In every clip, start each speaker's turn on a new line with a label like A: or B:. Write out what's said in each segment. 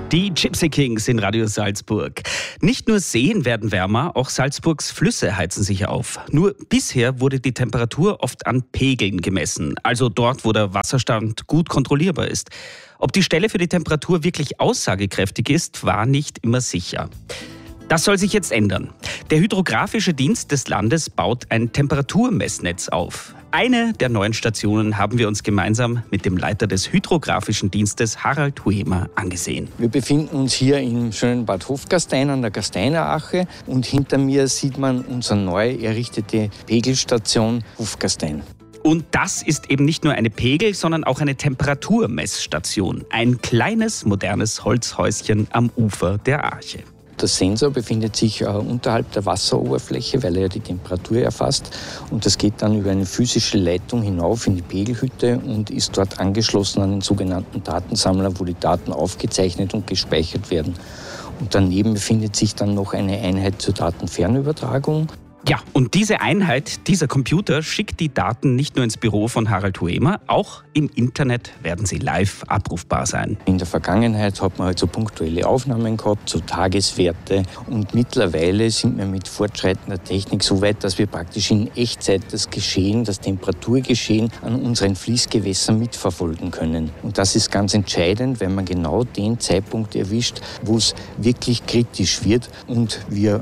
A: Die Gypsy Kings in Radio Salzburg. Nicht nur Seen werden wärmer, auch Salzburgs Flüsse heizen sich auf. Nur bisher wurde die Temperatur oft an Pegeln gemessen, also dort, wo der Wasserstand gut kontrollierbar ist. Ob die Stelle für die Temperatur wirklich aussagekräftig ist, war nicht immer sicher. Das soll sich jetzt ändern. Der Hydrographische Dienst des Landes baut ein Temperaturmessnetz auf. Eine der neuen Stationen haben wir uns gemeinsam mit dem Leiter des Hydrographischen Dienstes, Harald Huemer, angesehen.
B: Wir befinden uns hier im schönen Bad Hofgastein an der Gasteinerache und hinter mir sieht man unsere neu errichtete Pegelstation Hofgastein.
A: Und das ist eben nicht nur eine Pegel, sondern auch eine Temperaturmessstation. Ein kleines, modernes Holzhäuschen am Ufer der Arche.
B: Der Sensor befindet sich unterhalb der Wasseroberfläche, weil er ja die Temperatur erfasst. Und das geht dann über eine physische Leitung hinauf in die Pegelhütte und ist dort angeschlossen an den sogenannten Datensammler, wo die Daten aufgezeichnet und gespeichert werden. Und daneben befindet sich dann noch eine Einheit zur Datenfernübertragung.
A: Ja, und diese Einheit, dieser Computer, schickt die Daten nicht nur ins Büro von Harald Huemer, auch im Internet werden sie live abrufbar sein.
B: In der Vergangenheit hat man halt so punktuelle Aufnahmen gehabt, so Tageswerte. Und mittlerweile sind wir mit fortschreitender Technik so weit, dass wir praktisch in Echtzeit das Geschehen, das Temperaturgeschehen an unseren Fließgewässern mitverfolgen können. Und das ist ganz entscheidend, weil man genau den Zeitpunkt erwischt, wo es wirklich kritisch wird und wir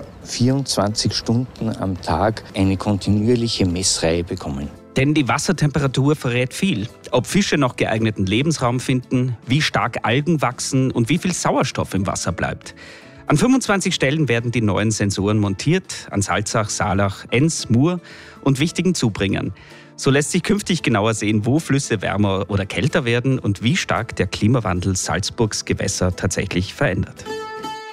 B: 24 Stunden am Tag eine kontinuierliche Messreihe bekommen.
A: Denn die Wassertemperatur verrät viel. Ob Fische noch geeigneten Lebensraum finden, wie stark Algen wachsen und wie viel Sauerstoff im Wasser bleibt. An 25 Stellen werden die neuen Sensoren montiert, an Salzach, Saalach, Enns, Mur und wichtigen Zubringern. So lässt sich künftig genauer sehen, wo Flüsse wärmer oder kälter werden und wie stark der Klimawandel Salzburgs Gewässer tatsächlich verändert.